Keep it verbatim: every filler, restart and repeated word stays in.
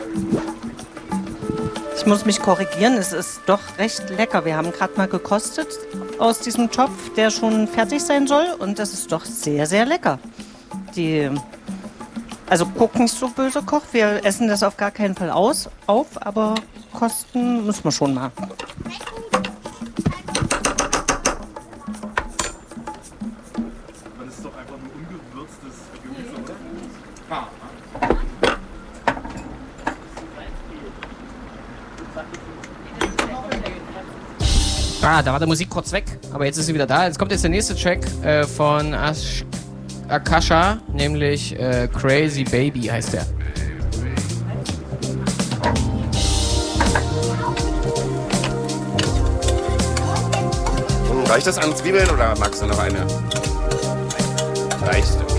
Ich muss mich korrigieren, es ist doch recht lecker. Wir haben gerade mal gekostet aus diesem Topf, der schon fertig sein soll. Und das ist doch sehr, sehr lecker. Die, also guck nicht so böse, Koch. Wir essen das auf gar keinen Fall aus, auf, aber kosten müssen wir schon mal. Das ist doch einfach nur ungewürztes Gemüse. Ah, da war die Musik kurz weg, aber jetzt ist sie wieder da. Jetzt kommt jetzt der nächste Track äh, von Ash Akasha, nämlich äh, Crazy Baby heißt der. Reicht das an Zwiebeln oder magst du noch eine? Reicht.